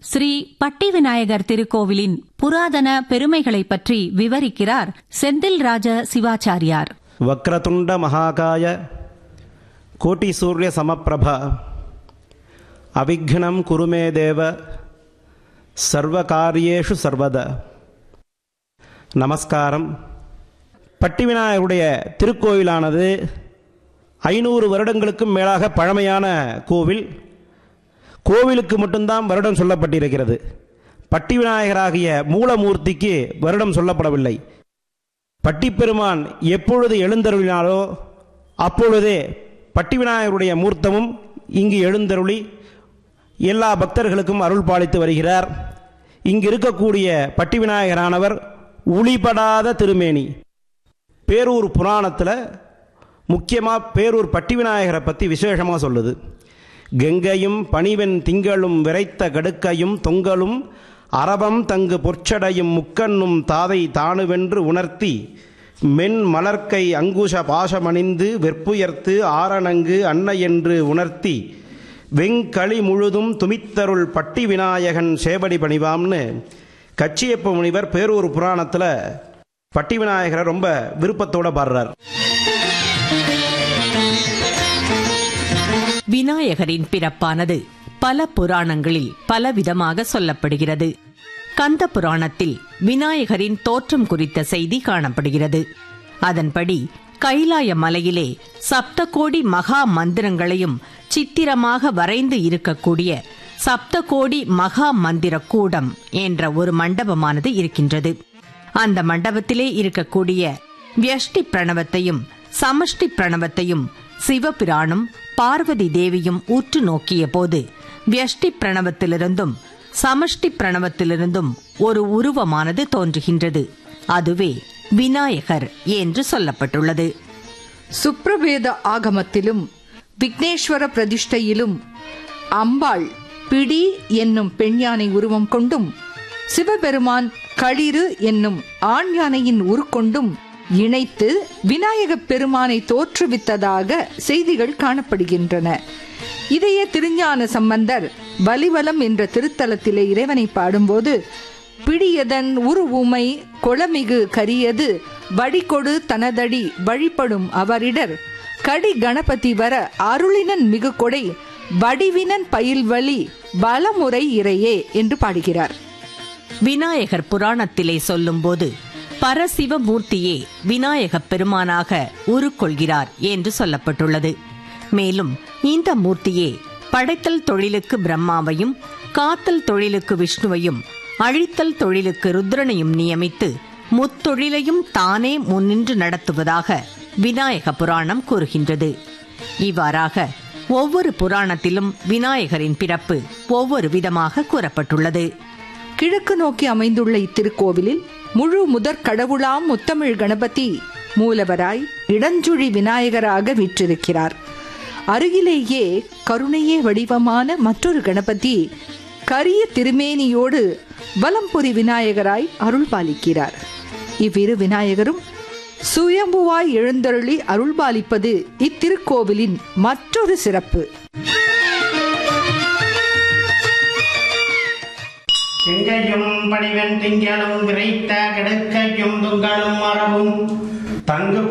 ஸ்ரீ பட்டி விநாயகர் திருக்கோவிலின் புராதன பெருமைகளை பற்றி விவரிக்கிறார் செந்தில் ராஜ சிவாச்சாரியார். வக்ரதுண்ட மகாகாய கோட்டி சூரிய சமப்பிரபா அவிக்னம் குருமே தேவ சர்வகாரியேஷு சர்வத. நமஸ்காரம். பட்டி விநாயகருடைய திருக்கோவிலானது 500 வருடங்களுக்கும் மேலாக பழமையான கோவில். கோவிலுக்கு மட்டும்தான் வருடம் சொல்லப்பட்டிருக்கிறது. பட்டி விநாயகராகிய மூலமூர்த்திக்கு வருடம் சொல்லப்படவில்லை. பட்டிப்பெருமான் எப்பொழுது எழுந்தருளினாலோ அப்பொழுதே பட்டி விநாயகருடைய மூர்த்தமும் இங்கு எழுந்தருளி எல்லா பக்தர்களுக்கும் அருள் பாலித்து வருகிறார். இங்கு இருக்கக்கூடிய பட்டி விநாயகரானவர் ஒளிபடாத திருமேனி. பேரூர் புராணத்தில் முக்கியமாக பேரூர் பட்டி விநாயகரை பற்றி விசேஷமாக சொல்லுது. கங்கையும் பணிவெண் திங்களும் விரைத்த கடுக்கையும் தொங்கலும் அரபம் தங்கு பொற்சடையும் முக்கண்ணும் தாதை தானுவென்று உணர்த்தி மென் மலர்க்கை அங்குஷ பாசமணிந்து வெற்புயர்த்து ஆரணங்கு அன்னை என்று உணர்த்தி வெங்களி முழுதும் துமித்தருள் பட்டி விநாயகன் சேவடி பணிவாம்னு கச்சியப்ப முனிவர் பேரூர் புராணத்தில் பட்டி விநாயகரை ரொம்ப விருப்பத்தோட பாடுறார். விநாயகரின் பிறப்பானது பல புராணங்களில் பலவிதமாக சொல்லப்படுகிறது. கந்த புராணத்தில் விநாயகரின் தோற்றம் குறித்த செய்தி காணப்படுகிறது. அதன்படி கைலாய மலையிலே சப்தகோடி மகா மந்திரங்களையும் சித்திரமாக வரைந்து இருக்கக்கூடிய சப்தகோடி மகா மந்திர கூடம் என்ற ஒரு மண்டபமானது இருக்கின்றது. அந்த மண்டபத்திலே இருக்கக்கூடிய வியஷ்டி பிரணவத்தையும் சமஷ்டி பிரணவத்தையும் சிவபிரானும் பார்வதி தேவியும் உற்று நோக்கிய போது வியஷ்டி பிரணவத்திலிருந்தும் சமஷ்டி பிரணவத்திலிருந்தும் ஒரு உருவமானது தோன்றுகின்றது. அதுவே விநாயகர் என்று சொல்லப்பட்டுள்ளது. சுப்ரவேத ஆகமத்திலும் விக்னேஸ்வர பிரதிஷ்டையிலும் அம்பாள் பிடி என்னும் பெண் யானை உருவம் கொண்டும் சிவபெருமான் களிறு என்னும் ஆண் யானையின் உருக்கொண்டும் இணைத்து விநாயகப் பெருமானை தோற்றுவித்ததாக செய்திகள் காணப்படுகின்றன. இதையே திருஞான சம்பந்தர் பலிவலம் என்ற திருத்தலத்திலே இறைவனை பாடும்போது பிடியதன் உருவுமை கொளமிகு கரியது வடிகொடு தனதடி வழிபடும் அவரிடர் கடி கணபதி வர அருளினன் மிகு கொடை வடிவினன் பயில்வழி பலமுறை இறையே என்று பாடுகிறார். விநாயகர் புராணத்திலே சொல்லும்போது பரசிவமூர்த்தியே விநாயகப் பெருமானாக உருக்கொள்கிறார் என்று சொல்லப்பட்டுள்ளது. மேலும் இந்த மூர்த்தியே படைத்தல் தொழிலுக்கு பிரம்மாவையும் காத்தல் தொழிலுக்கு விஷ்ணுவையும் அழித்தல் தொழிலுக்கு ருத்ரனையும் நியமித்து முத்தொழிலையும் தானே முன்னின்று நடத்துவதாக விநாயக புராணம் கூறுகின்றது. இவ்வாறாக ஒவ்வொரு புராணத்திலும் விநாயகரின் பிறப்பு ஒவ்வொரு விதமாக கூறப்பட்டுள்ளது. கிழக்கு நோக்கி அமைந்துள்ள இத்திருக்கோவிலில் முழு முதற் கடவுளாம் முத்தமிழ் கணபதி மூலவராய் இடஞ்சுழி விநாயகராக வீற்றிருக்கிறார். அருகிலேயே கருணையே வடிவமான மற்றொரு கணபதி கரிய திருமேனியோடு வலம்புரி விநாயகராய் அருள் பாலிக்கிறார். இவ்விரு விநாயகரும் சுயம்புவாய் எழுந்தருளி அருள் பாலிப்பது இத்திருக்கோவிலின் மற்றொரு சிறப்பு. திங்கையும் பணிவன் திங்களும் விரைத்த கிடக்கையும் துங்களும் மரபும் தங்கு